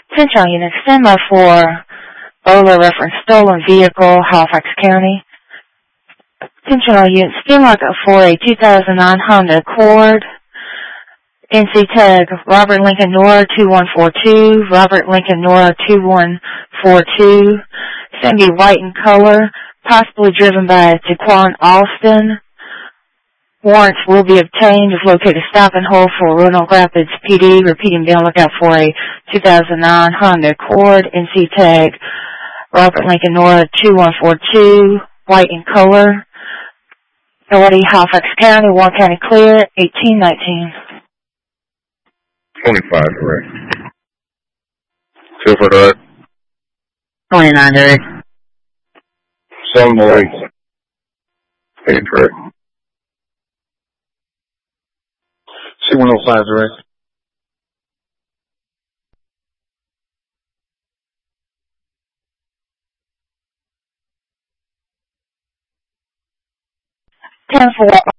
Central Unit, stand by for Ola reference stolen vehicle, Halifax County. Central Unit, stand by for a 2009 Honda Accord. NC tag Robert Lincoln Nora 2142, Robert Lincoln Nora 2142. It's going to be white in color, possibly driven by Jaquan Austin. Warrants will be obtained if located stop and hold for Roanoke Rapids PD. Repeating, be on lookout for a 2009 Honda Accord, NC tag Robert Lincoln Nora 2142, white in color. Authority Halifax County, Warren County clear, 1819. 25 direct. Silver direct. 29 direct. 7 direct. 8 direct. C105 direct. Ten for